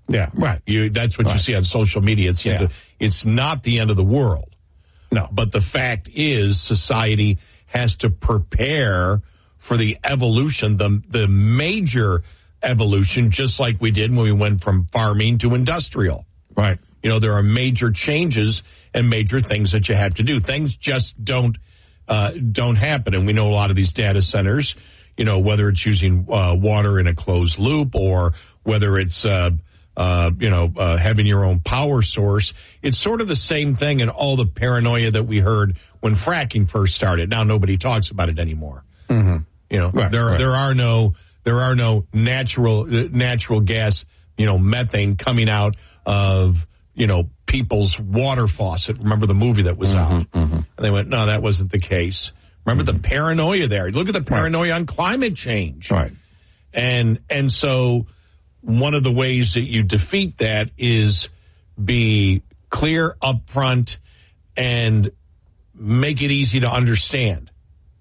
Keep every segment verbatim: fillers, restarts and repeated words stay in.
Yeah, right. You, that's what right. you see on social media. It's, yeah. it's not the end of the world. No. But the fact is society has to prepare for the evolution, the, the major evolution, just like we did when we went from farming to industrial. Right. You know, there are major changes and major things that you have to do. Things just don't, uh, don't happen. And we know a lot of these data centers, you know, whether it's using, uh, water in a closed loop or whether it's, uh, Uh, you know, uh, having your own power source. It's sort of the same thing in all the paranoia that we heard when fracking first started. Now nobody talks about it anymore. Mm-hmm. You know, right, there right. there are no there are no natural uh, natural gas, you know, methane coming out of, you know, people's water faucet. Remember the movie that was mm-hmm, out? Mm-hmm. And they went, no, that wasn't the case. Remember mm-hmm. the paranoia there. Look at the paranoia right. on climate change. Right. And and so one of the ways that you defeat that is be clear, upfront, and make it easy to understand.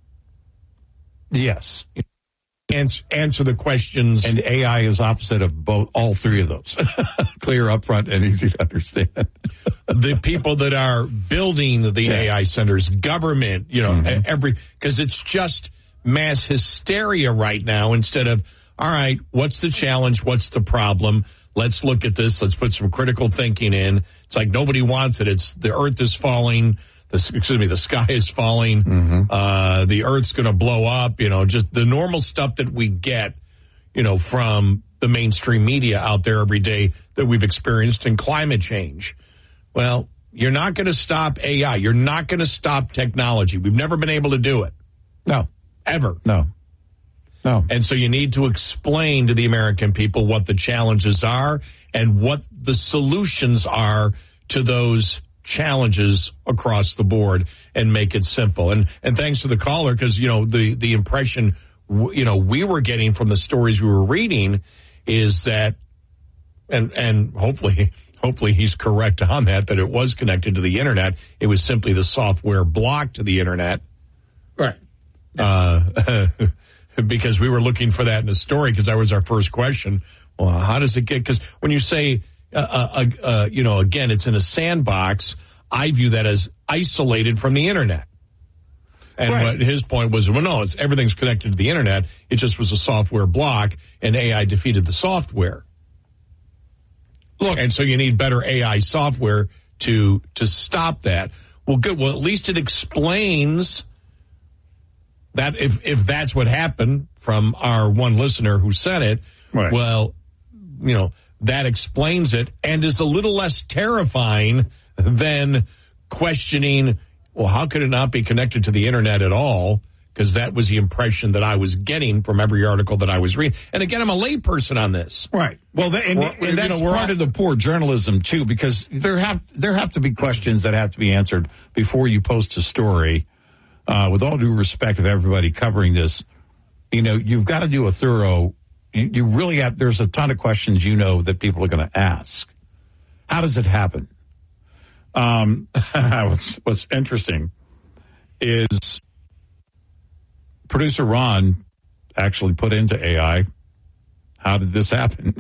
Yes. Answer, answer the questions. And A I is opposite of both, all three of those. Clear, upfront, and easy to understand. The people that are building the yeah. A I centers, government, you know, mm-hmm. every, because it's just mass hysteria right now instead of, all right, what's the challenge? What's the problem? Let's look at this. Let's put some critical thinking in. It's like nobody wants it. It's the earth is falling. The, excuse me, the sky is falling. Mm-hmm. Uh, the earth's going to blow up. You know, just the normal stuff that we get, you know, from the mainstream media out there every day that we've experienced in climate change. Well, you're not going to stop A I. You're not going to stop technology. We've never been able to do it. No. Ever. No. No. And so you need to explain to the American people what the challenges are and what the solutions are to those challenges across the board and make it simple. And and thanks to the caller, because, you know, the, the impression, you know, we were getting from the stories we were reading is that, and, and hopefully, hopefully he's correct on that, that it was connected to the internet. It was simply the software block to the internet. Right. Uh, because we were looking for that in the story, because that was our first question. Well, how does it get? Because when you say, uh, uh, uh, you know, again, it's in a sandbox, I view that as isolated from the internet. And right. what his point was, well, no, it's everything's connected to the internet. It just was a software block, and A I defeated the software. Look, and so you need better A I software to to stop that. Well, good. Well, at least it explains that if, if that's what happened from our one listener who sent it, right. well, you know, that explains it and is a little less terrifying than questioning, well, how could it not be connected to the internet at all? Because that was the impression that I was getting from every article that I was reading. And again, I'm a layperson on this. Right. Well, the, and, and that's you know, part all, of the poor journalism, too, because there have there have to be questions that have to be answered before you post a story. Uh, with all due respect of everybody covering this, you know, you've got to do a thorough, you, you really have, there's a ton of questions, you know, that people are going to ask. How does it happen? Um, what's, what's interesting is producer Ron actually put into A I, how did this happen?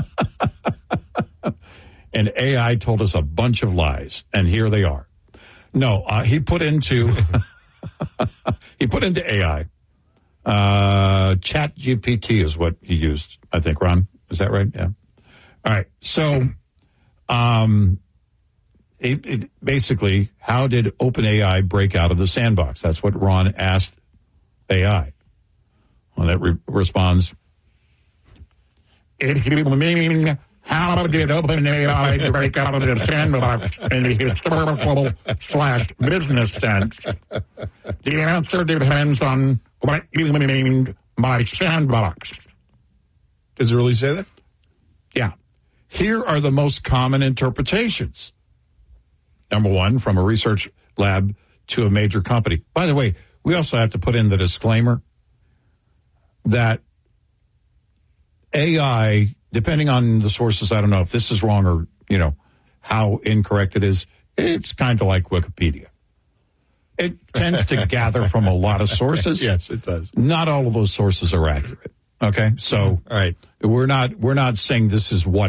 And A I told us a bunch of lies, and here they are. No, uh, he put into... he put into A I. Uh, Chat G P T is what he used, I think, Ron. Is that right? Yeah. All right. So, um, it, it basically, how did OpenAI break out of the sandbox? That's what Ron asked A I. Well, that re- responds, it mean how did OpenAI break out of the sandbox in the historical slash business sense? The answer depends on what you mean by sandbox. Does it really say that? Yeah. Here are the most common interpretations. Number one, from a research lab to a major company. By the way, we also have to put in the disclaimer that A I, depending on the sources, I don't know if this is wrong or, you know, how incorrect it is. It's kind of like Wikipedia. It tends to gather from a lot of sources. Yes, it does. Not all of those sources are accurate. Okay, so all right, we're not we're not saying this is what